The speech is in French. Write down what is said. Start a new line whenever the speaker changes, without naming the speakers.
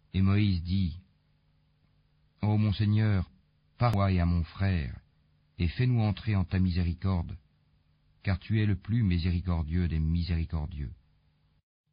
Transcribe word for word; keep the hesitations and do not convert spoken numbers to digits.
Et Moïse dit, Ô mon Seigneur, parle à moi et à mon frère, et fais-nous entrer en ta miséricorde, car tu es le plus miséricordieux des miséricordieux.